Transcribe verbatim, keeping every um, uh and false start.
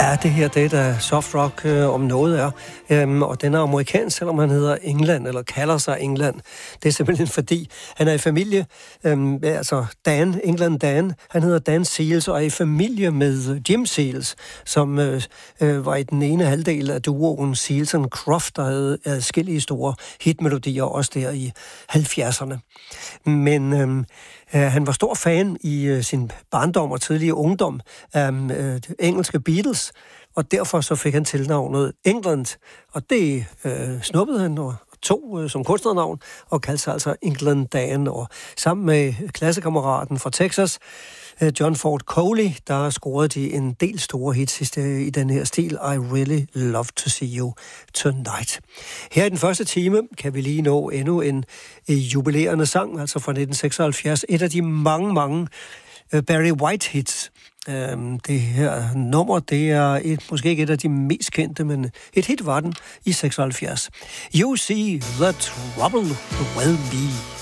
Ja, det her, det er da soft rock øh, om noget er. Øhm, og den er amerikansk, selvom han hedder England, eller kalder sig England. Det er simpelthen fordi, han er i familie, øhm, altså Dan, England Dan, han hedder Dan Seals, og er i familie med Jim Seals, som øh, øh, var i den ene halvdel af duoen Seals and Croft, der havde adskillige store hitmelodier, også der i halvfjerdserne. Men øhm, øh, han var stor fan i øh, sin barndom og tidlige ungdom af øh, engelske Beatles, og derfor så fik han tilnavnet England, og det øh, snuppede han og tog øh, som kunstnernavn, og kaldte sig altså England Dan, og sammen med klassekammeraten fra Texas, øh, John Ford Coley, der scorede de en del store hits i, i den her stil, I Really Love to See You Tonight. Her i den første time kan vi lige nå endnu en øh, jubilerende sang, altså fra nitten seksoghalvfjerds, et af de mange, mange øh, Barry White hits. Um, det her nummer, det er et, måske ikke et af de mest kendte, men et hit var den i seksoghalvfjerds. You See the Trouble Will Be.